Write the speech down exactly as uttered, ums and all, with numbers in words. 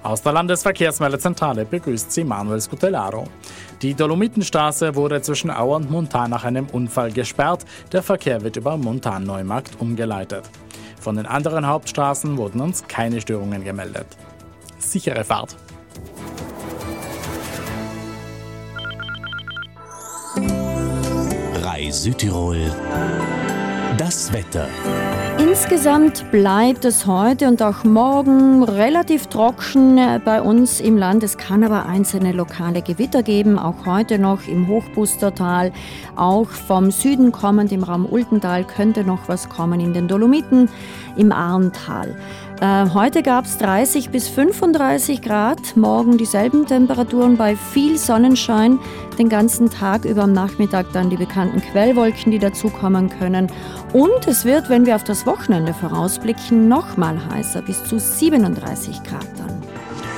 Aus der Landesverkehrsmeldezentrale begrüßt Sie Manuel Scutellaro. Die Dolomitenstraße wurde zwischen Auer und Montan nach einem Unfall gesperrt. Der Verkehr wird über Montan-Neumarkt umgeleitet. Von den anderen Hauptstraßen wurden uns keine Störungen gemeldet. Sichere Fahrt! Rai Südtirol. Das Wetter. Insgesamt bleibt es heute und auch morgen relativ trocken bei uns im Land. Es kann aber einzelne lokale Gewitter geben, auch heute noch im Hochbustertal. Auch vom Süden kommend im Raum Ultental könnte noch was kommen in den Dolomiten, im Arntal. Äh, heute gab es dreißig bis fünfunddreißig Grad, morgen dieselben Temperaturen bei viel Sonnenschein. Den ganzen Tag über am Nachmittag dann die bekannten Quellwolken, die dazukommen können. Und es wird, wenn wir auf das Wochenende vorausblicken, noch mal heißer, bis zu siebenunddreißig Grad dann.